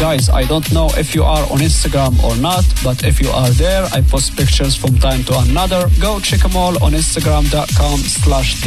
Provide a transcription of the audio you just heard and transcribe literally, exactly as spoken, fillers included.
Guys, I don't know if you are on Instagram or not, but if you are there, I post pictures from time to another. Go check them all on instagram dot com slash